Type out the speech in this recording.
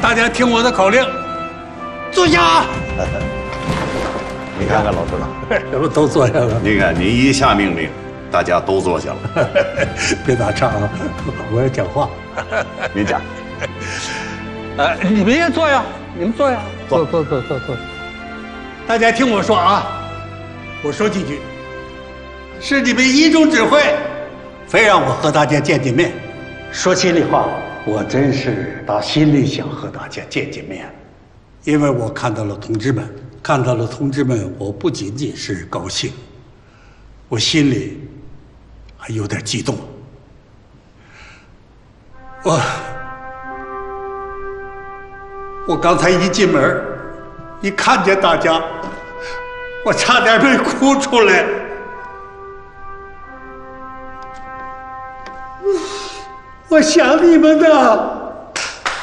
大家听我的口令，坐下。 你看看老指导， 咱们都坐下了。 你看你一下命令，大家都坐下了。 别打岔啊，我要讲话。 你讲。 你们也坐呀，你们坐呀，坐。大家听我说啊，我说几句，是你们一中指挥，非让我和大家见面。说心里话，我真是打心里想和大家见面，因为我看到了同志们，我不仅仅是高兴，我心里还有点激动。我刚才一进门，一看见大家，我差点没哭出来。我想你们的。